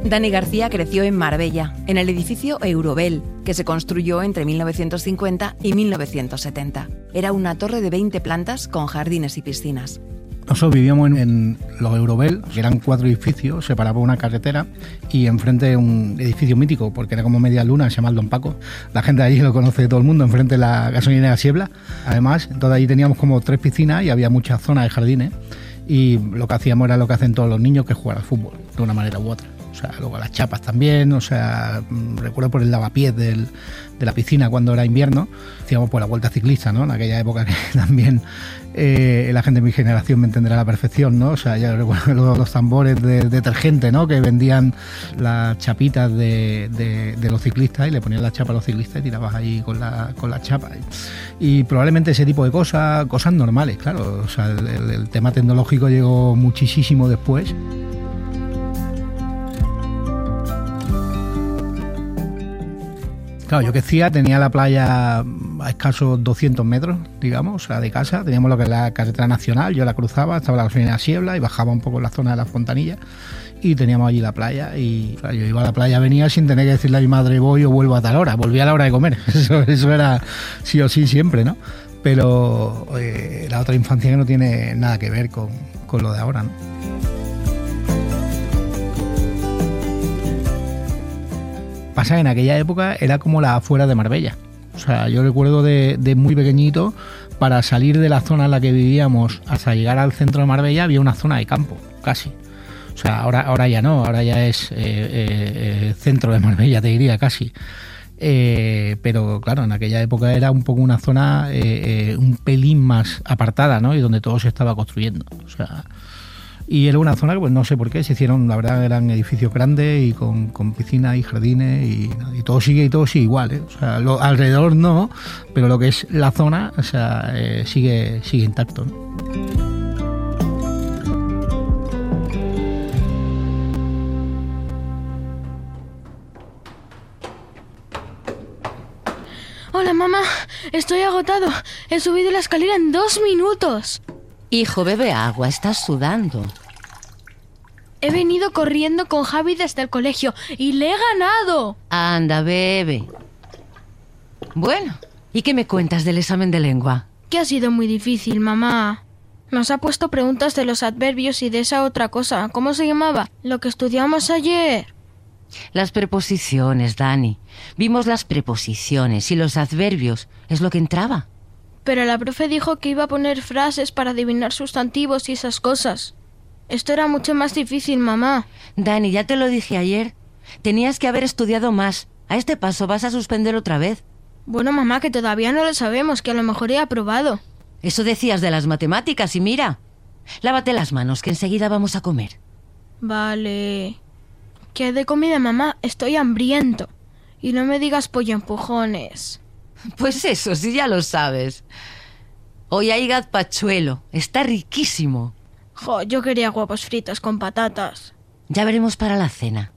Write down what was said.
Dani García creció en Marbella, en el edificio Eurobel, que se construyó entre 1950 y 1970. Era una torre de 20 plantas con jardines y piscinas. Nosotros vivíamos en los Eurobel, que eran 4 edificios, separados por una carretera, y enfrente un edificio mítico, porque era como media luna, se llama el Don Paco. La gente de allí lo conoce todo el mundo, enfrente de la gasolinera Siebla. Además, entonces allí teníamos como 3 piscinas y había muchas zonas de jardines, y lo que hacíamos era lo que hacen todos los niños, que es jugar al fútbol, de una manera u otra. O sea, luego las chapas también, o sea, recuerdo por el lavapiés de la piscina cuando era invierno, hacíamos pues la vuelta ciclista, ¿no? En aquella época que también la gente de mi generación me entenderá a la perfección, ¿no? O sea, ya recuerdo los tambores de detergente, ¿no? Que vendían las chapitas de los ciclistas y le ponían la chapa a los ciclistas y tirabas ahí con la chapa. Y probablemente ese tipo de cosas normales, claro. O sea, el tema tecnológico llegó muchísimo después. Claro, yo que decía, tenía la playa a escasos 200 metros, digamos, o sea, de casa. Teníamos lo que es la carretera nacional, yo la cruzaba, estaba la gasolinera Siebla y bajaba un poco en la zona de las fontanillas y teníamos allí la playa y claro, yo iba a la playa, venía sin tener que decirle a mi madre voy o vuelvo a tal hora, volvía a la hora de comer, eso era sí o sí siempre, ¿no? Pero la otra infancia que no tiene nada que ver con lo de ahora, ¿no? Pasa que en aquella época era como la afuera de Marbella. O sea, yo recuerdo de muy pequeñito, para salir de la zona en la que vivíamos hasta llegar al centro de Marbella había una zona de campo, casi. O sea, ahora ya no, ahora ya es centro de Marbella, te diría, casi. Pero claro, en aquella época era un poco una zona un pelín más apartada, ¿no? Y donde todo se estaba construyendo. O sea, y era una zona que pues no sé por qué se hicieron, la verdad eran edificios grandes y con piscinas y jardines y todo sigue igual, ¿eh? O sea, alrededor no, pero lo que es la zona, o sea, sigue intacto, ¿no? Hola, mamá, estoy agotado. He subido la escalera en 2 minutos. Hijo, bebe agua, estás sudando. He venido corriendo con Javi desde el colegio y le he ganado. Anda, bebe. Bueno, ¿y qué me cuentas del examen de lengua? Que ha sido muy difícil, mamá. Nos ha puesto preguntas de los adverbios y de esa otra cosa. ¿Cómo se llamaba? Lo que estudiamos ayer. Las preposiciones, Dani. Vimos las preposiciones y los adverbios. Es lo que entraba. Pero la profe dijo que iba a poner frases para adivinar sustantivos y esas cosas. Esto era mucho más difícil, mamá. Dani, ya te lo dije ayer. Tenías que haber estudiado más. A este paso vas a suspender otra vez. Bueno, mamá, que todavía no lo sabemos, que a lo mejor he aprobado. Eso decías de las matemáticas y mira. Lávate las manos, que enseguida vamos a comer. Vale. ¿Qué de comida, mamá? Estoy hambriento. Y no me digas pollo empujones. Pues eso, sí, ya lo sabes. Hoy hay gazpachuelo. Está riquísimo. Jo, yo quería huevos fritos con patatas. Ya veremos para la cena.